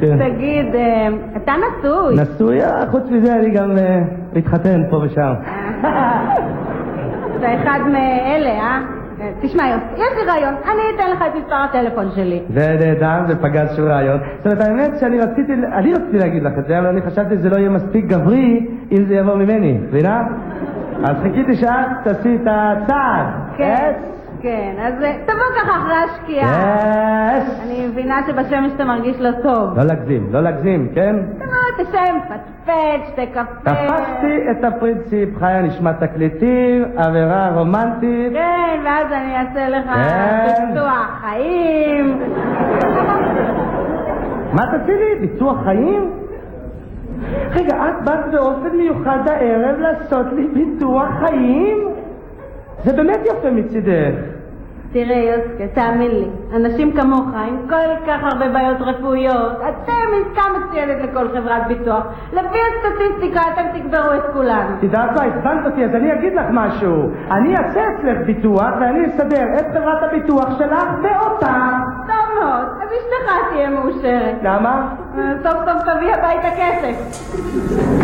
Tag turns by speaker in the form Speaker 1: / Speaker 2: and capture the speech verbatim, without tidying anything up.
Speaker 1: תגיד, אתה נשוי?
Speaker 2: נשוי? חוץ מזה אני גם מתחתן פה ושם.
Speaker 1: אתה אחד מאלה, אה? תשמע יוסי, יש לי רעיון, אני אתן לך את מספר הטלפון שלי.
Speaker 2: זה נהדר, זה פגז של רעיון. זאת אומרת, האמת שאני רציתי, אני רציתי להגיד לך את זה, אבל אני חשבתי שזה לא יהיה מספיק גברי אם זה יבוא ממני, מבינה? אז חיכיתי שאת תעשי את הצעד.
Speaker 1: כן, כן, אז תבוא ככה אחרי השקיעה.
Speaker 2: יס!
Speaker 1: אני מבינה שבשמש אתה מרגיש לא טוב.
Speaker 2: לא להגזים, לא להגזים, כן?
Speaker 1: תבוא, תשם, פטפט, שתי קפה.
Speaker 2: תפסתי את הפרינציפ, חיה נשמע תקליטים, עבירה רומנטית.
Speaker 1: כן, ואז אני אעשה לך ביטוח חיים.
Speaker 2: מה תעשי לי? ביטוח חיים? רגע, את באת באופן מיוחד הערב לעשות לי ביטוח חיים? זה באמת יפה מצידך.
Speaker 1: תראה יוסקה, תאמין לי, אנשים כמוך עם כל כך הרבה בעיות רפואיות, אתם עסקה מצוינת לכל חברת ביטוח. לפי הסטטיסטיקה אתם תגברו את כולנו.
Speaker 2: תדעת מה, הסבנת אותי, אז אני אגיד לך משהו. אני אעשה אצלך ביטוח ואני אסדר את חברת הביטוח שלך באותה.
Speaker 1: טוב מאוד, אז אשתך תהיה מאושרת.
Speaker 2: למה?
Speaker 1: סוף סוף תביא הביתה כסף.